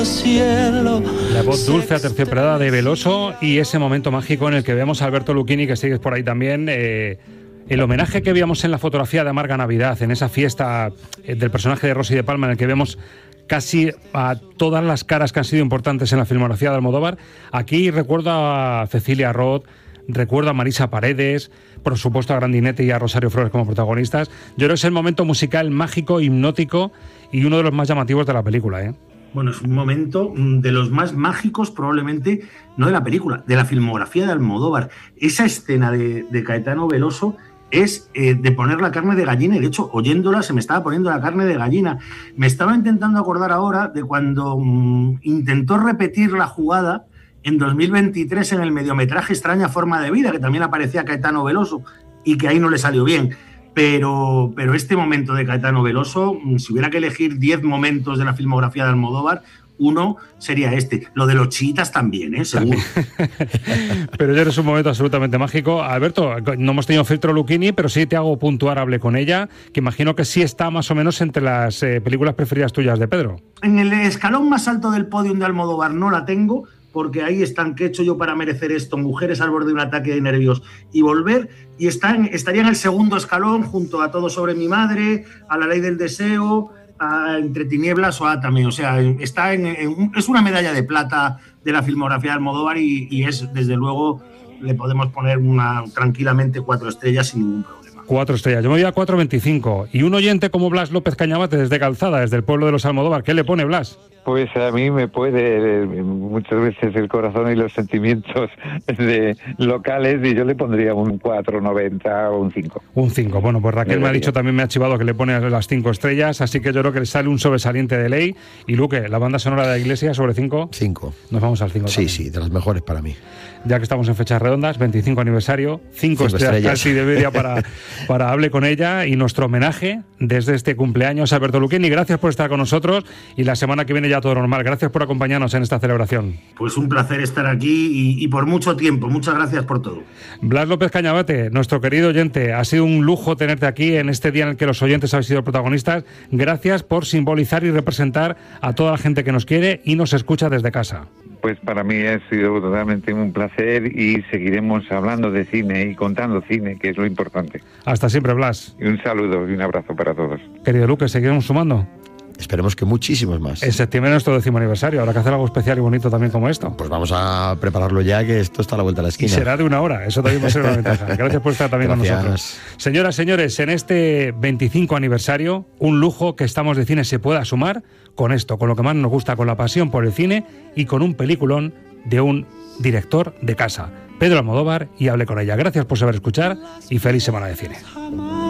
La voz dulce, aterciopelada de Veloso y ese momento mágico en el que vemos a Alberto Lucchini, que sigues por ahí también, el homenaje que veíamos en la fotografía de Amarga Navidad, en esa fiesta del personaje de Rosy de Palma, en el que vemos casi a todas las caras que han sido importantes en la filmografía de Almodóvar. Aquí recuerdo a Cecilia Roth, recuerdo a Marisa Paredes, por supuesto a Grandinete y a Rosario Flores como protagonistas. Yo creo que es el momento musical mágico, hipnótico y uno de los más llamativos de la película, ¿eh? Bueno, es un momento de los más mágicos probablemente, no de la película, de la filmografía de Almodóvar. Esa escena de Caetano Veloso es de poner la carne de gallina, y de hecho, oyéndola se me estaba poniendo la carne de gallina. Me estaba intentando acordar ahora de cuando intentó repetir la jugada en 2023 en el mediometraje Extraña Forma de Vida, que también aparecía Caetano Veloso, y que ahí no le salió bien. Pero este momento de Caetano Veloso, si hubiera que elegir 10 momentos de la filmografía de Almodóvar, uno sería este. Lo de los chiitas también, seguro. Pero ya es un momento absolutamente mágico. Alberto, no hemos tenido filtro Lucchini, pero sí te hago puntuar, hablé con ella, que imagino que sí está más o menos entre las películas preferidas tuyas de Pedro. En el escalón más alto del podium de Almodóvar no la tengo, porque ahí están ¿Qué he hecho yo para merecer esto?, Mujeres al borde de un ataque de nervios y Volver, y estaría en el segundo escalón junto a Todo sobre mi madre, a La ley del deseo, a Entre tinieblas o a también. O sea, está es una medalla de plata de la filmografía de Almodóvar y es, desde luego, le podemos poner tranquilamente 4 estrellas sin ningún problema. 4 estrellas. Yo me voy a 4,25. Y un oyente como Blas López Cañabate desde Calzada, desde el pueblo de los Almodóvar, ¿qué le pone Blas? Pues a mí me puede muchas veces el corazón y los sentimientos locales, y yo le pondría un 4,90 o un 5. Un 5. Bueno, pues Raquel me ha dicho, también me ha chivado que le pone las 5 estrellas, así que yo creo que le sale un sobresaliente de ley. Y Luque, la banda sonora de la Iglesia, sobre 5. 5. Nos vamos al 5. Sí, sí, de las mejores para mí. Ya que estamos en fechas redondas, 25 aniversario, 5 estrellas casi de media para Hable con ella, y nuestro homenaje desde este cumpleaños a Alberto Lucchini. Gracias por estar con nosotros, y la semana que viene ya todo normal. Gracias por acompañarnos en esta celebración. Pues un placer estar aquí y por mucho tiempo. Muchas gracias por todo. Blas López Cañabate, nuestro querido oyente, ha sido un lujo tenerte aquí en este día en el que los oyentes habéis sido protagonistas. Gracias por simbolizar y representar a toda la gente que nos quiere y nos escucha desde casa. Pues para mí ha sido totalmente un placer, y seguiremos hablando de cine y contando cine, que es lo importante. Hasta siempre, Blas. Y un saludo y un abrazo para todos. Querido Luque, seguiremos sumando. Esperemos que muchísimos más. En septiembre es nuestro 10º aniversario. Habrá que hacer algo especial y bonito también como esto. Pues vamos a prepararlo ya, que esto está a la vuelta de la esquina. Y será de 1 hora. Eso también va a ser una ventaja. Gracias por estar también con nosotros. Señoras, señores, en este 25 aniversario, un lujo que Estamos de Cine se pueda sumar con esto, con lo que más nos gusta, con la pasión por el cine y con un peliculón de un director de casa, Pedro Almodóvar, y Hable con ella. Gracias por saber escuchar y feliz semana de cine.